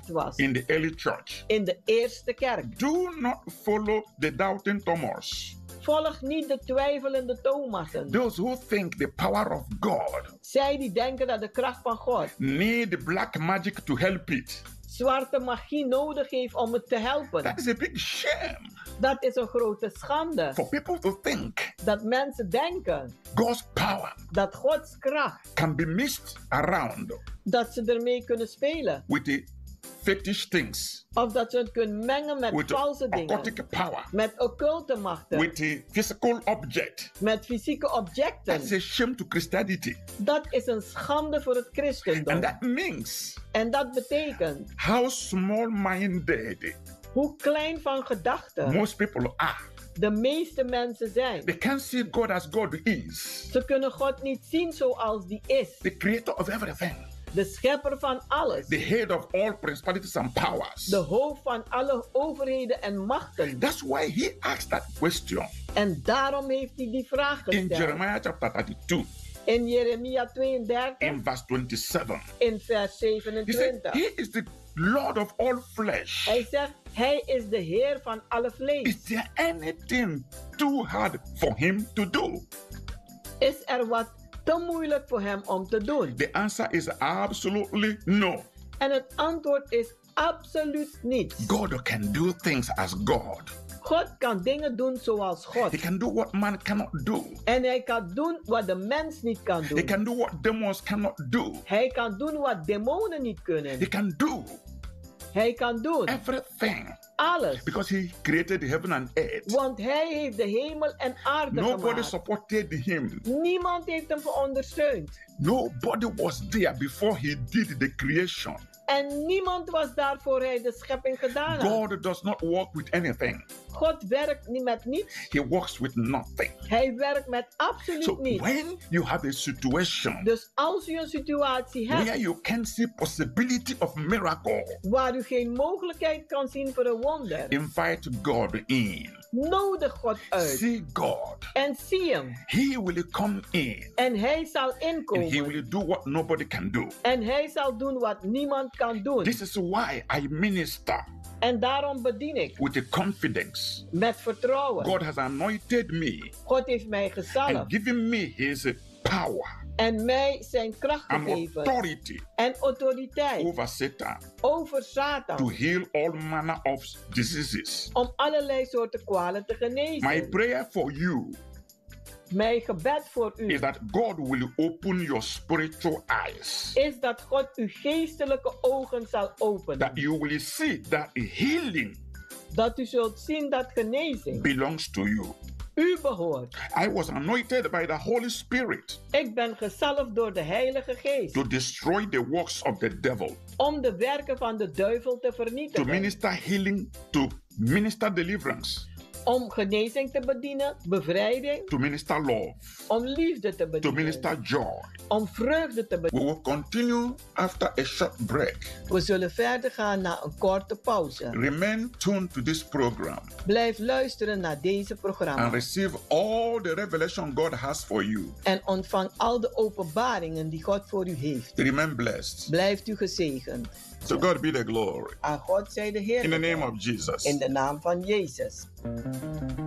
echt was in the early church. in de eerste kerk. Do not follow the doubting Thomas. Volg niet de twijfelende Thomassen. Those who think the power of God Zij die denken dat de kracht van God need black magic to help it. zwarte magie nodig heeft om het te helpen. That is a big shame Dat is een grote schande. for people to think Dat mensen denken God's power dat Gods kracht, can be mixed around dat ze ermee kunnen spelen. with the fetish things, Of dat ze het kunnen mengen met with the valse dingen. occultic power, Met occulte machten. with the physical object. Met fysieke objecten. That's a shame to Christianity. Dat is een schande voor het christendom. And that means En dat betekent how small-minded hoe klein van gedachten most people are. de meeste mensen zijn. They can't see God as God is, Ze kunnen God niet zien zoals die is. the creator of everything, De schepper van alles. the head of all principalities and powers. De hoofd van alle overheden en machten. That's why he asked that question En daarom heeft hij die vraag in gesteld. Jeremiah chapter 32, In Jeremia 32, in verse 27. in vers He said, 27. he is the Lord of all flesh. Hij zegt, hij is de Heer van alle vlees. Is there anything too hard for him to do? Is er wat te moeilijk voor hem om te doen? The answer is absolutely no. En het antwoord is absoluut niet. God can do things as God. God kan dingen doen zoals God. He can do what man cannot do. En hij kan doen wat de mens niet kan He doen. can do what demons cannot do. Hij kan doen wat demonen niet kunnen. He can do Hij kan doen everything alles. because he created the heaven and earth. Want hij heeft de hemel en aarde Nobody gemaakt. supported him. Niemand heeft hem ondersteund. Nobody was there before he did the creation. En niemand was daar voor hij de schepping gedaan had. God does not work with anything. God werkt niet met niets. He works with nothing. Hij werkt met absoluut So niets. when you have a situation Dus als u een situatie where hebt you can see possibility of miracle, waar u geen mogelijkheid kan zien voor een wonder, invite God in. nodig God uit. See God. En zie hem. He will come in En hij zal and he inkomen. will do what nobody can do. En hij zal doen wat niemand kan doen. This is why I minister En daarom bedien ik with the confidence. met vertrouwen. God has anointed me God heeft mij and gezalfd given me his power en mij zijn kracht and gegeven authority en autoriteit over Satan over to Satan heal all manner of diseases. om allerlei soorten kwalen te My genezen. prayer for you Mijn gebed voor is u that God will open your spiritual eyes, is dat God uw geestelijke ogen zal openen. that you will see that healing Dat u zult zien dat genezing belongs to you. u behoort. I was anointed by the Holy Spirit Ik ben gezalfd door de Heilige Geest to destroy the works of the devil, om de werken van de duivel te to vernietigen. minister healing, to minister deliverance, Om genezing te bedienen, bevrijding, to minister love, om liefde te to bedienen, minister joy. om vreugde te We bedienen. will continue after a short break. We zullen verder gaan na een korte pauze. Remain tuned to this program Blijf luisteren naar deze and programma receive all the revelation God has for you. en ontvang al de openbaringen die God voor u heeft. Remain blessed. Blijft u gezegend. To God be the glory. Aan God zij de Heer. In the name of Jesus. In de naam van Jezus.